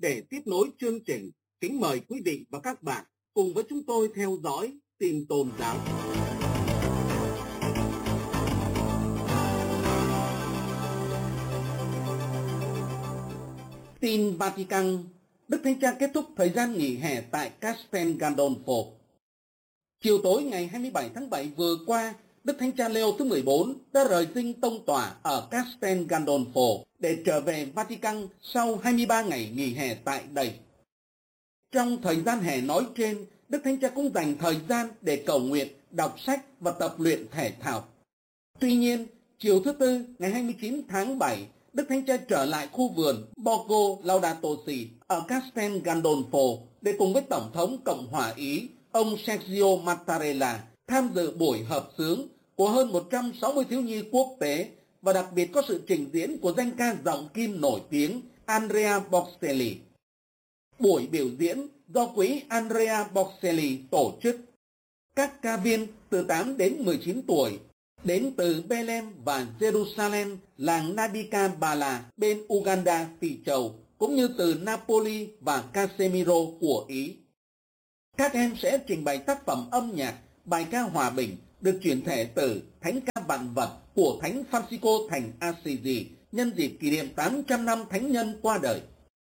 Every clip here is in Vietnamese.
Để tiếp nối chương trình, kính mời quý vị và các bạn cùng với chúng tôi theo dõi tin tôn giáo. Tin Vatican, Đức Thánh Cha kết thúc thời gian nghỉ hè tại Castel Gandolfo. Chiều tối ngày 27 tháng 7 vừa qua, Đức Thánh Cha Leo thứ 14 đã rời dinh tông tòa ở Castel Gandolfo để trở về Vatican sau 23 ngày nghỉ hè tại đây. Trong thời gian hè nói trên, Đức Thánh Cha cũng dành thời gian để cầu nguyện, đọc sách và tập luyện thể thao. Tuy nhiên, chiều thứ Tư ngày 29 tháng 7, Đức Thánh Cha trở lại khu vườn Borgo Laudato Si ở Castel Gandolfo để cùng với Tổng thống Cộng hòa Ý, ông Sergio Mattarella, tham dự buổi hợp xướng của hơn 160 thiếu nhi quốc tế và đặc biệt có sự trình diễn của danh ca giọng kim nổi tiếng Andrea Bocelli. Buổi biểu diễn do quỹ Andrea Bocelli tổ chức. Các ca viên từ 8 đến 19 tuổi đến từ Bethlehem và Jerusalem, làng Nadika Bala bên Uganda, Phi Châu, cũng như từ Napoli và Casemiro của Ý. Các em sẽ trình bày tác phẩm âm nhạc, bài ca hòa bình được chuyển thể từ Thánh ca vạn vật của Thánh Francisco thành Assisi nhân dịp kỷ niệm 800 năm Thánh nhân qua đời.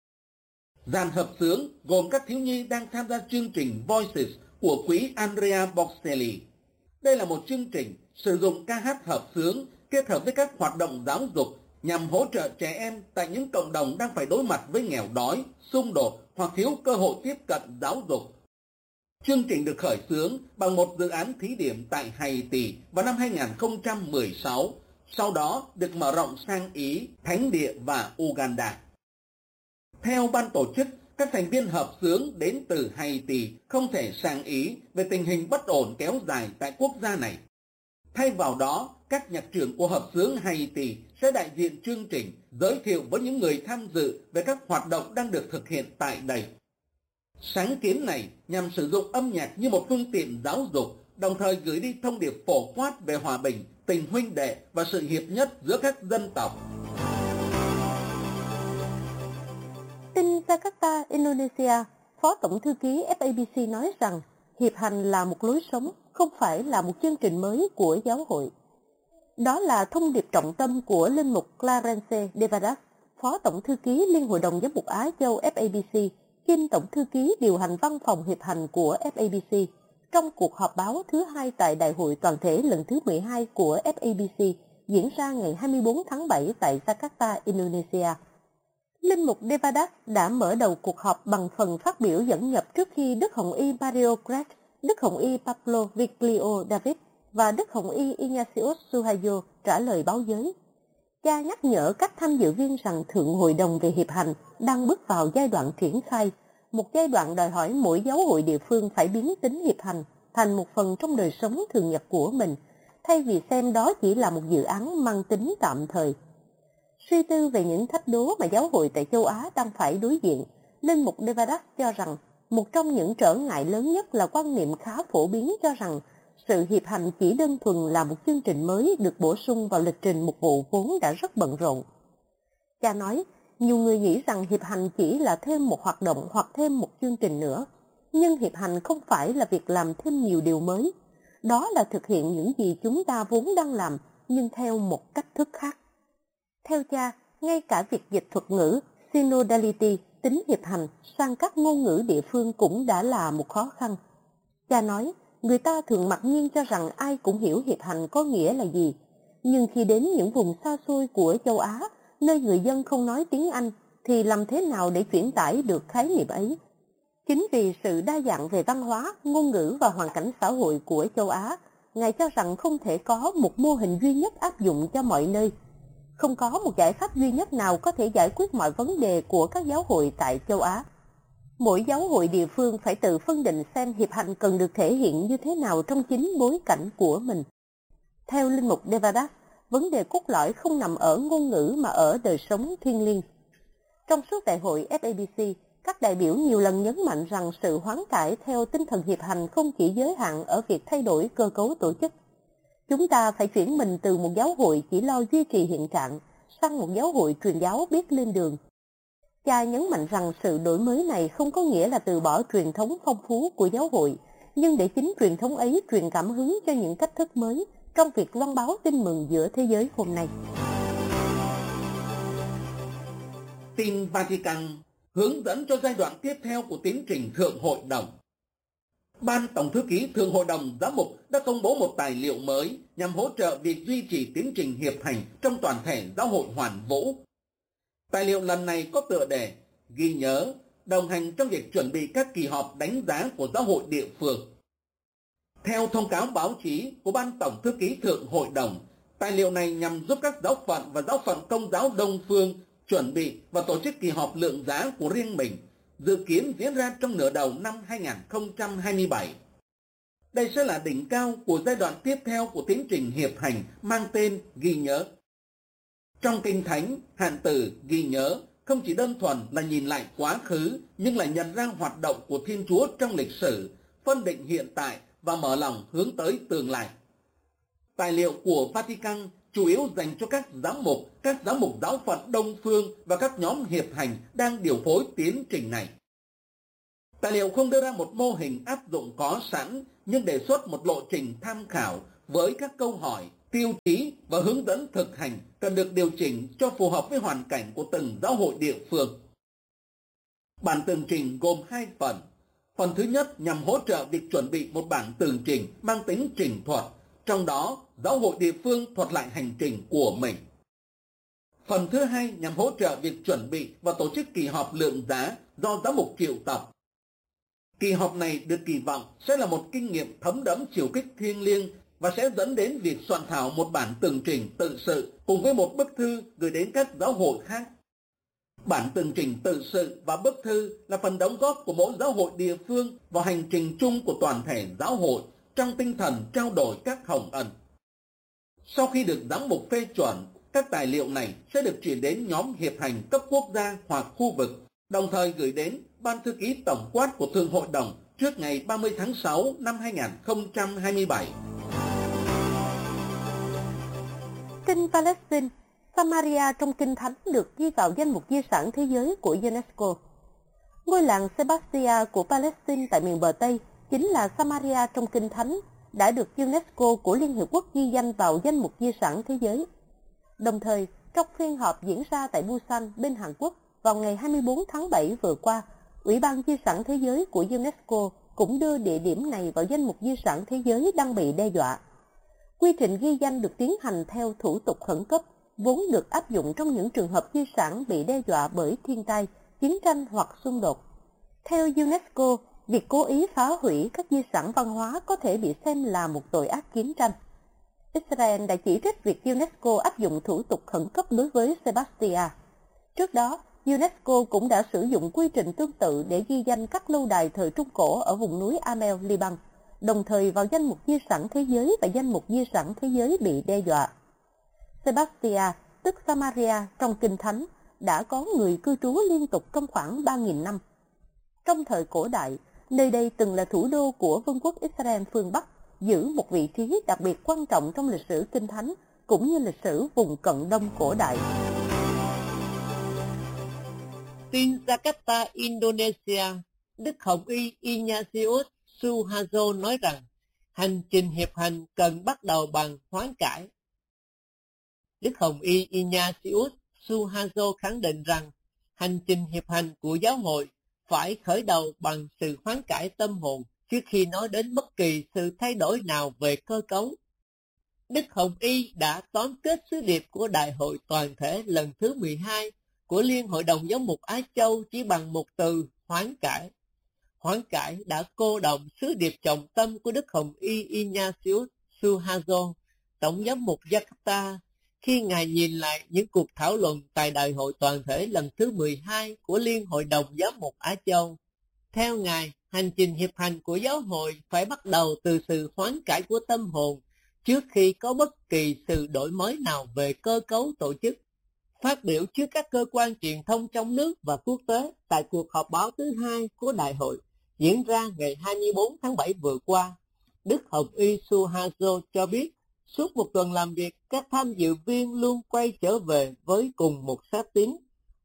Dàn hợp xướng gồm các thiếu nhi đang tham gia chương trình Voices của quỹ Andrea Bocelli. Đây là một chương trình sử dụng ca hát hợp xướng kết hợp với các hoạt động giáo dục nhằm hỗ trợ trẻ em tại những cộng đồng đang phải đối mặt với nghèo đói, xung đột hoặc thiếu cơ hội tiếp cận giáo dục. Chương trình được khởi xướng bằng một dự án thí điểm tại Haiti vào năm 2016, sau đó được mở rộng sang Ý, Thánh Địa và Uganda. Theo ban tổ chức, các thành viên hợp xướng đến từ Haiti không thể sang Ý về tình hình bất ổn kéo dài tại quốc gia này. Thay vào đó, các nhạc trưởng của hợp xướng Haiti sẽ đại diện chương trình, giới thiệu với những người tham dự về các hoạt động đang được thực hiện tại đây. Sáng kiến này nhằm sử dụng âm nhạc như một phương tiện giáo dục, đồng thời gửi đi thông điệp phổ quát về hòa bình, tình huynh đệ và sự hiệp nhất giữa các dân tộc. Tin Jakarta, Indonesia, Phó Tổng thư ký FABC nói rằng hiệp hành là một lối sống, không phải là một chương trình mới của giáo hội. Đó là thông điệp trọng tâm của linh mục Clarence Devadas, Phó Tổng thư ký Liên hội đồng Giám mục Á Châu FABC, kiêm Tổng thư ký điều hành văn phòng hiệp hành của FABC, trong cuộc họp báo thứ hai tại Đại hội toàn thể lần thứ 12 của FABC diễn ra ngày 24 tháng 7 tại Jakarta, Indonesia. Linh mục Devadas đã mở đầu cuộc họp bằng phần phát biểu dẫn nhập trước khi Đức Hồng Y Mario Grech, Đức Hồng Y Pablo Viglio David và Đức Hồng Y Ignatius Suhayo trả lời báo giới. Cha nhắc nhở các tham dự viên rằng Thượng Hội đồng về hiệp hành đang bước vào giai đoạn triển khai, một giai đoạn đòi hỏi mỗi giáo hội địa phương phải biến tính hiệp hành thành một phần trong đời sống thường nhật của mình, thay vì xem đó chỉ là một dự án mang tính tạm thời. Suy tư về những thách đố mà giáo hội tại châu Á đang phải đối diện, Linh mục Devadas cho rằng một trong những trở ngại lớn nhất là quan niệm khá phổ biến cho rằng sự hiệp hành chỉ đơn thuần là một chương trình mới được bổ sung vào lịch trình mục vụ vốn đã rất bận rộn. Cha nói, nhiều người nghĩ rằng hiệp hành chỉ là thêm một hoạt động hoặc thêm một chương trình nữa, nhưng hiệp hành không phải là việc làm thêm nhiều điều mới. Đó là thực hiện những gì chúng ta vốn đang làm, nhưng theo một cách thức khác. Theo cha, ngay cả việc dịch thuật ngữ, synodality, tính hiệp hành, sang các ngôn ngữ địa phương cũng đã là một khó khăn. Cha nói, người ta thường mặc nhiên cho rằng ai cũng hiểu hiệp hành có nghĩa là gì. Nhưng khi đến những vùng xa xôi của châu Á, nơi người dân không nói tiếng Anh, thì làm thế nào để chuyển tải được khái niệm ấy? Chính vì sự đa dạng về văn hóa, ngôn ngữ và hoàn cảnh xã hội của châu Á, Ngài cho rằng không thể có một mô hình duy nhất áp dụng cho mọi nơi. Không có một giải pháp duy nhất nào có thể giải quyết mọi vấn đề của các giáo hội tại châu Á. Mỗi giáo hội địa phương phải tự phân định xem hiệp hành cần được thể hiện như thế nào trong chính bối cảnh của mình. Theo Linh mục Devadas, vấn đề cốt lõi không nằm ở ngôn ngữ mà ở đời sống thiêng liêng. Trong suốt đại hội FABC, các đại biểu nhiều lần nhấn mạnh rằng sự hoán cải theo tinh thần hiệp hành không chỉ giới hạn ở việc thay đổi cơ cấu tổ chức. Chúng ta phải chuyển mình từ một giáo hội chỉ lo duy trì hiện trạng sang một giáo hội truyền giáo biết lên đường. Cha nhấn mạnh rằng sự đổi mới này không có nghĩa là từ bỏ truyền thống phong phú của giáo hội, nhưng để chính truyền thống ấy truyền cảm hứng cho những cách thức mới trong việc loan báo tin mừng giữa thế giới hôm nay. Tin Vatican hướng dẫn cho giai đoạn tiếp theo của tiến trình Thượng Hội đồng. Ban Tổng thư ký Thượng Hội đồng Giám mục đã công bố một tài liệu mới nhằm hỗ trợ việc duy trì tiến trình hiệp hành trong toàn thể giáo hội hoàn vũ. Tài liệu lần này có tựa đề ghi nhớ, đồng hành trong việc chuẩn bị các kỳ họp đánh giá của giáo hội địa phương. Theo thông cáo báo chí của Ban Tổng thư ký Thượng Hội đồng, tài liệu này nhằm giúp các giáo phận và giáo phận Công giáo Đông phương chuẩn bị và tổ chức kỳ họp lượng giá của riêng mình, dự kiến diễn ra trong nửa đầu năm 2027. Đây sẽ là đỉnh cao của giai đoạn tiếp theo của tiến trình hiệp hành mang tên ghi nhớ. Trong Kinh Thánh, hạn từ ghi nhớ không chỉ đơn thuần là nhìn lại quá khứ, nhưng là nhận ra hoạt động của Thiên Chúa trong lịch sử, phân định hiện tại và mở lòng hướng tới tương lai. Tài liệu của Vatican chủ yếu dành cho các giám mục giáo phận Đông phương và các nhóm hiệp hành đang điều phối tiến trình này. Tài liệu không đưa ra một mô hình áp dụng có sẵn, nhưng đề xuất một lộ trình tham khảo với các câu hỏi, tiêu chí và hướng dẫn thực hành cần được điều chỉnh cho phù hợp với hoàn cảnh của từng giáo hội địa phương. Bản tường trình gồm 2 phần. Phần thứ nhất nhằm hỗ trợ việc chuẩn bị một bản tường trình mang tính trình thuật, trong đó giáo hội địa phương thuật lại hành trình của mình. Phần thứ hai nhằm hỗ trợ việc chuẩn bị và tổ chức kỳ họp lượng giá do giám mục triệu tập. Kỳ họp này được kỳ vọng sẽ là một kinh nghiệm thấm đẫm chiều kích thiêng liêng và sẽ dẫn đến việc soạn thảo một bản tường trình tự sự cùng với một bức thư gửi đến các giáo hội khác. Bản tường trình tự sự và bức thư là phần đóng góp của mỗi giáo hội địa phương vào hành trình chung của toàn thể giáo hội trong tinh thần trao đổi các hồng ân. Sau khi được giám mục phê chuẩn, các tài liệu này sẽ được chuyển đến nhóm hiệp hành cấp quốc gia hoặc khu vực, đồng thời gửi đến Ban thư ký tổng quát của Thượng Hội đồng trước ngày 30 tháng 6 năm 2027. Tin Palestine, Samaria trong Kinh Thánh được ghi vào danh mục di sản thế giới của UNESCO. Ngôi làng Sebastia của Palestine tại miền bờ Tây chính là Samaria trong Kinh Thánh, đã được UNESCO của Liên Hiệp Quốc ghi danh vào danh mục di sản thế giới. Đồng thời, trong phiên họp diễn ra tại Busan bên Hàn Quốc vào ngày 24 tháng 7 vừa qua, Ủy ban Di sản Thế giới của UNESCO cũng đưa địa điểm này vào danh mục di sản thế giới đang bị đe dọa. Quy trình ghi danh được tiến hành theo thủ tục khẩn cấp, vốn được áp dụng trong những trường hợp di sản bị đe dọa bởi thiên tai, chiến tranh hoặc xung đột. Theo UNESCO, việc cố ý phá hủy các di sản văn hóa có thể bị xem là một tội ác chiến tranh. Israel đã chỉ trích việc UNESCO áp dụng thủ tục khẩn cấp đối với Sebastia. Trước đó, UNESCO cũng đã sử dụng quy trình tương tự để ghi danh các lâu đài thời Trung Cổ ở vùng núi Amel, Liban, đồng thời vào danh mục di sản thế giới và danh mục di sản thế giới bị đe dọa. Sebastia, tức Samaria trong Kinh Thánh, đã có người cư trú liên tục trong khoảng 3.000 năm. Trong thời cổ đại, nơi đây từng là thủ đô của Vương quốc Israel phương Bắc, giữ một vị trí đặc biệt quan trọng trong lịch sử Kinh Thánh cũng như lịch sử vùng Cận Đông cổ đại. Tin Jakarta, Indonesia, Đức Hồng Y Ignatius Suharto nói rằng hành trình hiệp hành cần bắt đầu bằng hoán cải. Đức Hồng Y Ignatius Suharto khẳng định rằng hành trình hiệp hành của giáo hội phải khởi đầu bằng sự hoán cải tâm hồn trước khi nói đến bất kỳ sự thay đổi nào về cơ cấu. Đức Hồng Y đã tóm kết sứ điệp của Đại hội Toàn thể lần thứ 12 của Liên Hội đồng Giám mục Á Châu chỉ bằng một từ hoán cải. Hoán cải đã cô đọng sứ điệp trọng tâm của Đức Hồng Y Ignatius Suharto, Tổng giám mục Jakarta, khi Ngài nhìn lại những cuộc thảo luận tại Đại hội Toàn thể lần thứ 12 của Liên Hội đồng Giám mục Á Châu. Theo Ngài, hành trình hiệp hành của giáo hội phải bắt đầu từ sự hoán cải của tâm hồn trước khi có bất kỳ sự đổi mới nào về cơ cấu tổ chức. Phát biểu trước các cơ quan truyền thông trong nước và quốc tế tại cuộc họp báo thứ 2 của Đại hội diễn ra ngày 24 tháng 7 vừa qua, Đức Hồng Y Suharto cho biết suốt một tuần làm việc, các tham dự viên luôn quay trở về với cùng một xác tín.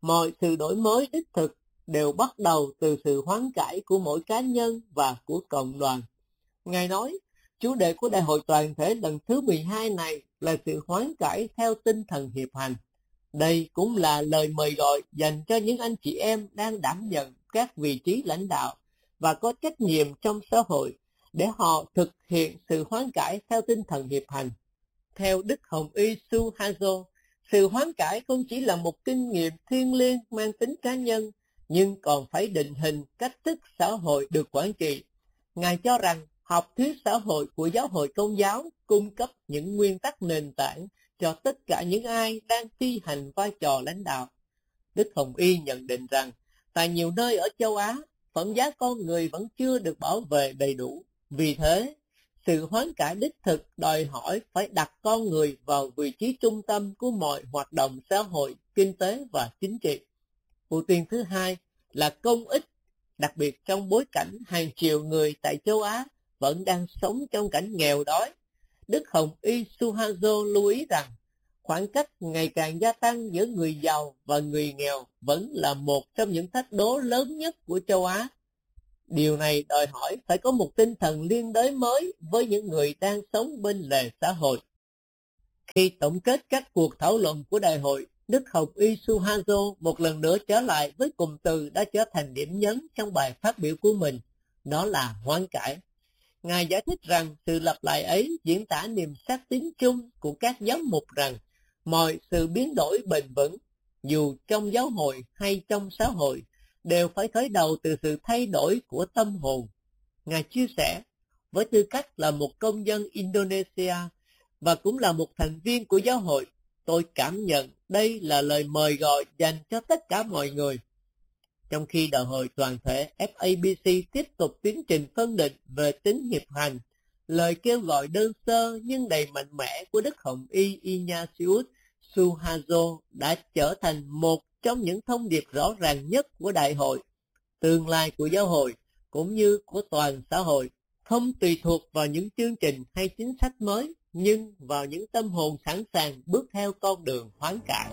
Mọi sự đổi mới đích thực đều bắt đầu từ sự hoán cải của mỗi cá nhân và của cộng đoàn. Ngài nói, chủ đề của Đại hội toàn thể lần thứ 12 này là sự hoán cải theo tinh thần hiệp hành. Đây cũng là lời mời gọi dành cho những anh chị em đang đảm nhận các vị trí lãnh đạo và có trách nhiệm trong xã hội để họ thực hiện sự hoán cải theo tinh thần hiệp hành. Theo Đức Hồng Y Suharto, sự hoán cải không chỉ là một kinh nghiệm thiêng liêng mang tính cá nhân, nhưng còn phải định hình cách thức xã hội được quản trị. Ngài cho rằng học thuyết xã hội của Giáo hội Công giáo cung cấp những nguyên tắc nền tảng cho tất cả những ai đang thi hành vai trò lãnh đạo. Đức Hồng Y nhận định rằng, tại nhiều nơi ở châu Á, phẩm giá con người vẫn chưa được bảo vệ đầy đủ. Vì thế, sự hoán cải đích thực đòi hỏi phải đặt con người vào vị trí trung tâm của mọi hoạt động xã hội, kinh tế và chính trị. Ưu tiên thứ hai là công ích, đặc biệt trong bối cảnh hàng triệu người tại châu Á vẫn đang sống trong cảnh nghèo đói. Đức Hồng Y Suharto lưu ý rằng, khoảng cách ngày càng gia tăng giữa người giàu và người nghèo vẫn là một trong những thách đố lớn nhất của châu Á. Điều này đòi hỏi phải có một tinh thần liên đới mới với những người đang sống bên lề xã hội. Khi tổng kết các cuộc thảo luận của đại hội, Đức Hồng Y Suharto một lần nữa trở lại với cụm từ đã trở thành điểm nhấn trong bài phát biểu của mình, đó là hoán cải. Ngài giải thích rằng sự lặp lại ấy diễn tả niềm xác tín chung của các giáo mục rằng mọi sự biến đổi bền vững, dù trong giáo hội hay trong xã hội, đều phải khởi đầu từ sự thay đổi của tâm hồn. Ngài chia sẻ, với tư cách là một công dân Indonesia và cũng là một thành viên của giáo hội, tôi cảm nhận đây là lời mời gọi dành cho tất cả mọi người. Trong khi Đại hội toàn thể FABC tiếp tục tiến trình phân định về tính hiệp hành, lời kêu gọi đơn sơ nhưng đầy mạnh mẽ của Đức Hồng Y Ignatius Suharto đã trở thành một trong những thông điệp rõ ràng nhất của đại hội. Tương lai của giáo hội cũng như của toàn xã hội không tùy thuộc vào những chương trình hay chính sách mới, nhưng vào những tâm hồn sẵn sàng bước theo con đường hoán cải.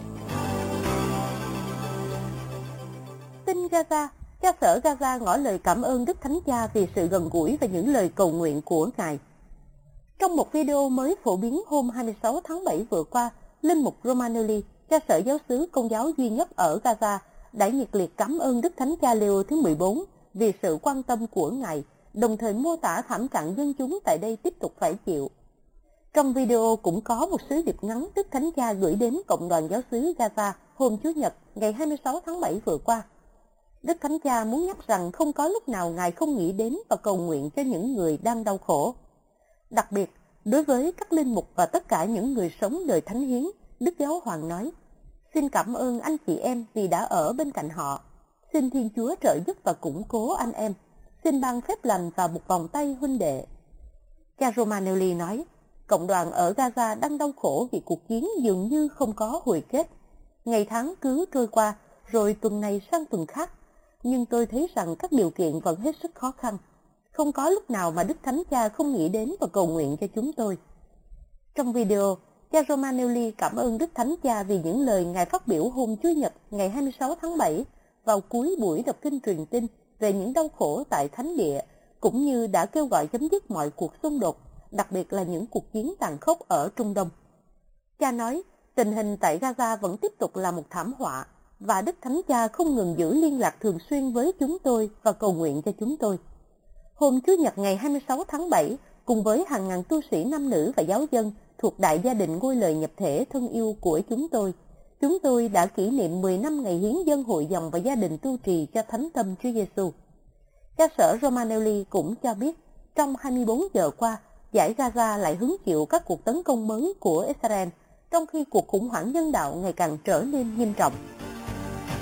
Tin Gaza, cha sở Gaza ngỏ lời cảm ơn Đức Thánh Cha vì sự gần gũi và những lời cầu nguyện của Ngài. Trong một video mới phổ biến hôm 26 tháng 7 vừa qua, Linh mục Romanelli, cha sở giáo xứ Công giáo duy nhất ở Gaza, đã nhiệt liệt cảm ơn Đức Thánh Cha Leo thứ 14 vì sự quan tâm của Ngài, đồng thời mô tả thảm trạng dân chúng tại đây tiếp tục phải chịu. Trong video cũng có một sứ điệp ngắn Đức Thánh Cha gửi đến Cộng đoàn giáo xứ Gaza hôm Chủ nhật ngày 26 tháng 7 vừa qua. Đức Thánh Cha muốn nhắc rằng không có lúc nào Ngài không nghĩ đến và cầu nguyện cho những người đang đau khổ. Đặc biệt, đối với các linh mục và tất cả những người sống đời thánh hiến, Đức Giáo Hoàng nói, xin cảm ơn anh chị em vì đã ở bên cạnh họ. Xin Thiên Chúa trợ giúp và củng cố anh em. Xin ban phép lành và một vòng tay huynh đệ. Cha Romanelli nói, cộng đoàn ở Gaza đang đau khổ vì cuộc chiến dường như không có hồi kết. Ngày tháng cứ trôi qua, rồi tuần này sang tuần khác. Nhưng tôi thấy rằng các điều kiện vẫn hết sức khó khăn. Không có lúc nào mà Đức Thánh Cha không nghĩ đến và cầu nguyện cho chúng tôi. Trong video, cha Romanelli cảm ơn Đức Thánh Cha vì những lời Ngài phát biểu hôm Chủ nhật ngày 26 tháng 7 vào cuối buổi đọc kinh truyền tin về những đau khổ tại Thánh Địa, cũng như đã kêu gọi chấm dứt mọi cuộc xung đột, đặc biệt là những cuộc chiến tàn khốc ở Trung Đông. Cha nói, tình hình tại Gaza vẫn tiếp tục là một thảm họa, và Đức Thánh Cha không ngừng giữ liên lạc thường xuyên với chúng tôi và cầu nguyện cho chúng tôi. Hôm Chủ nhật ngày 26 tháng 7, cùng với hàng ngàn tu sĩ nam nữ và giáo dân thuộc Đại gia đình Ngôi Lời Nhập Thể thân yêu của chúng tôi đã kỷ niệm 10 năm ngày hiến dân hội dòng và gia đình tu trì cho Thánh Tâm Chúa Giêsu. Cha sở Romanelli cũng cho biết, trong 24 giờ qua, giải Gaza lại hứng chịu các cuộc tấn công mới của Israel, trong khi cuộc khủng hoảng nhân đạo ngày càng trở nên nghiêm trọng.